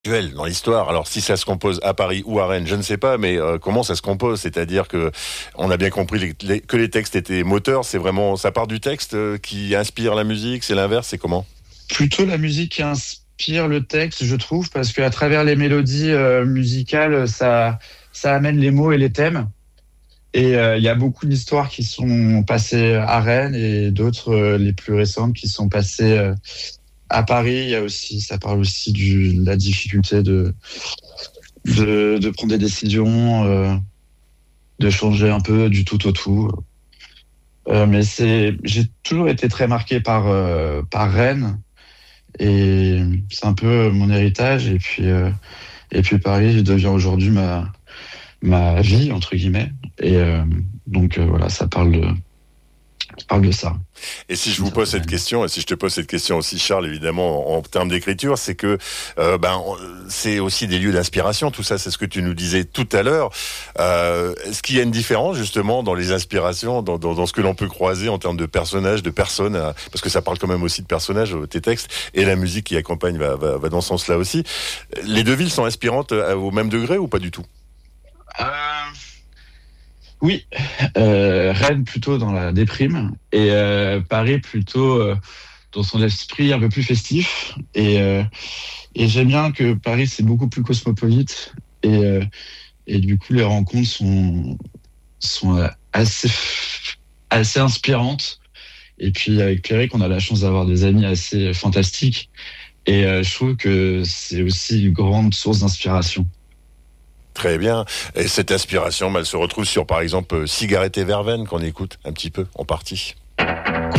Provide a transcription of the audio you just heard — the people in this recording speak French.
Dans l'histoire. Alors si ça se compose à Paris ou à Rennes, je ne sais pas, mais comment ça se compose? C'est-à-dire que on a bien compris que les textes étaient moteurs. C'est vraiment, ça part du texte qui inspire la musique. C'est l'inverse. C'est comment? Plutôt la musique qui inspire le texte, je trouve, parce qu'à travers les mélodies musicales, ça amène les mots et les thèmes. Et il y a beaucoup d'histoires qui sont passées à Rennes et d'autres, les plus récentes, qui sont passées à Paris. Il y a aussi, ça parle aussi de la difficulté de prendre des décisions, de changer un peu du tout au tout. Mais j'ai toujours été très marqué par Rennes et c'est un peu mon héritage. Et puis Paris devient aujourd'hui ma vie entre guillemets. Et voilà, ça parle de ça. Et si je vous pose cette question, et si je te pose cette question aussi, Charles, évidemment, en termes d'écriture, c'est que c'est aussi des lieux d'inspiration, tout ça, c'est ce que tu nous disais tout à l'heure. Est-ce qu'il y a une différence, justement, dans les inspirations, dans ce que l'on peut croiser en termes de personnages, de personnes, parce que ça parle quand même aussi de personnages, tes textes, et la musique qui accompagne va dans ce sens-là aussi. Les deux villes sont inspirantes au même degré ou pas du tout? Oui, Rennes plutôt dans la déprime et Paris plutôt dans son esprit un peu plus festif. Et j'aime bien que Paris c'est beaucoup plus cosmopolite et du coup les rencontres sont assez inspirantes. Et puis avec Pierrick, on a la chance d'avoir des amis assez fantastiques et je trouve que c'est aussi une grande source d'inspiration. Très bien. Et cette inspiration, elle se retrouve sur, par exemple, Cigarette et Verveine, qu'on écoute un petit peu, en partie.